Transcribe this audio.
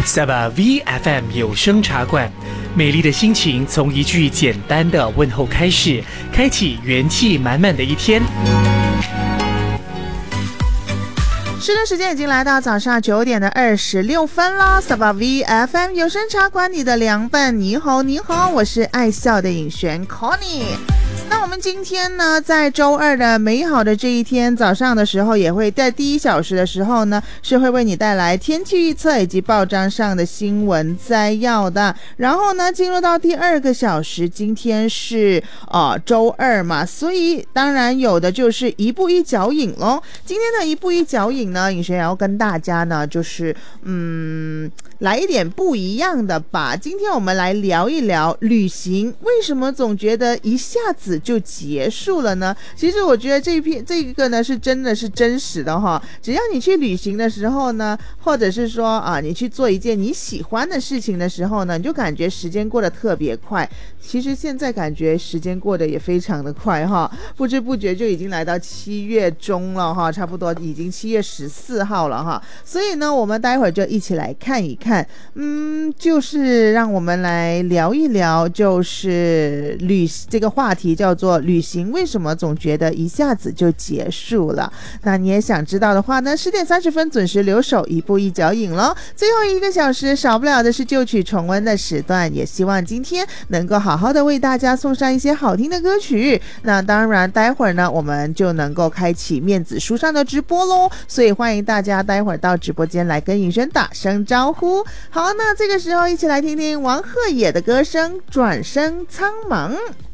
Saba VFM 有声茶馆，美丽的心情从一句简单的问候开始，开启元气满满的一天。 是的，时间已经来到早上9点26分了。Saba VFM 有声茶馆，你的凉拌，你好，你好，我是爱笑的尹璇 Connie。那我们今天呢，在周二的美好的这一天早上的时候，也会在第1小时的时候呢，是会为你带来天气预测以及报章上的新闻摘要的。然后呢，进入到第2个小时，今天是周二嘛，所以当然有的就是一步一脚印咯。今天的一步一脚印呢，尹璇也要跟大家呢，就是来一点不一样的吧。今天我们来聊一聊旅行，为什么总觉得一下子就结束了呢？其实我觉得这个呢是真的是真实的哈。只要你去旅行的时候呢，或者是说你去做一件你喜欢的事情的时候呢，你就感觉时间过得特别快。其实现在感觉时间过得也非常的快哈，不知不觉就已经来到7月中了哈，差不多已经7月14号了哈。所以呢，我们待会儿就一起来看一看，就是让我们来聊一聊，就是这个话题叫做旅行为什么总觉得一下子就结束了。那你也想知道的话呢，10点30分准时留守，一步一脚印咯。最后1个小时少不了的是旧曲重温的时段，也希望今天能够好好的为大家送上一些好听的歌曲。那当然待会儿呢，我们就能够开启面子书上的直播咯，所以欢迎大家待会儿到直播间来跟尹璇打声招呼。好，那这个时候一起来听听王鹤野的歌声《转身苍茫》。